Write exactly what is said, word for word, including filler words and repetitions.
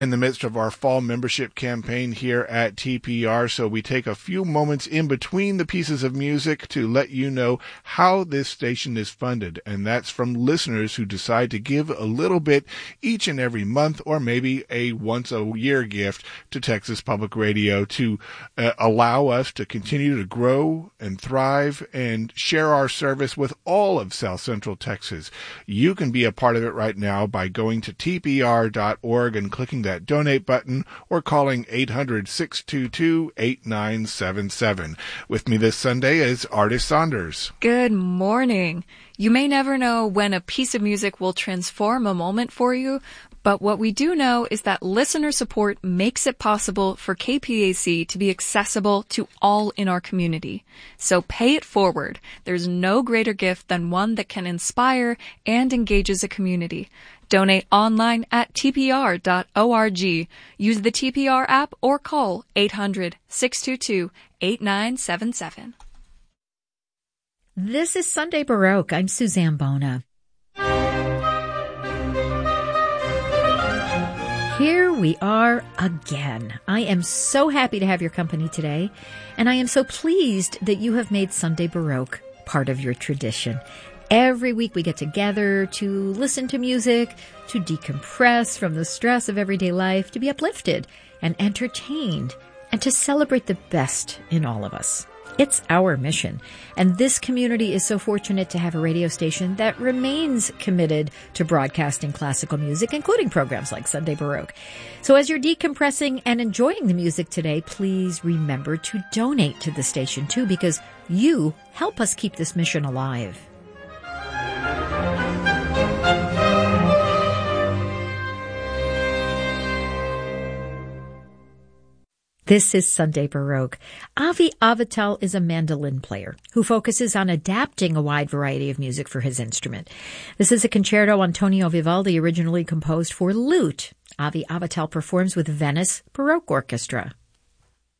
in the midst of our fall membership campaign here at T P R, so we take a few moments in between the pieces of music to let you know how this station is funded, and that's from listeners who decide to give a little bit each and every month, or maybe a once-a-year gift to Texas Public Radio to uh, allow us to continue to grow and thrive and share our service with all of South Central Texas. You can be a part of it right now by going to T P R dot org and clicking that donate button, or calling eight hundred, six two two, eight nine seven seven. With me this Sunday is Artis Saunders. Good morning. You may never know when a piece of music will transform a moment for you, but what we do know is that listener support makes it possible for K P A C to be accessible to all in our community. So pay it forward. There's no greater gift than one that can inspire and engages a community. Donate online at T P R dot org. Use the T P R app or call eight hundred, six two two, eight nine seven seven. This is Sunday Baroque. I'm Suzanne Bona. Here we are again. I am so happy to have your company today, and I am so pleased that you have made Sunday Baroque part of your tradition. Every week we get together to listen to music, to decompress from the stress of everyday life, to be uplifted and entertained, and to celebrate the best in all of us. It's our mission, and this community is so fortunate to have a radio station that remains committed to broadcasting classical music, including programs like Sunday Baroque. So as you're decompressing and enjoying the music today, please remember to donate to the station too, because you help us keep this mission alive. This is Sunday Baroque. Avi Avital is a mandolin player who focuses on adapting a wide variety of music for his instrument. This is a concerto Antonio Vivaldi originally composed for lute. Avi Avital performs with Venice Baroque Orchestra.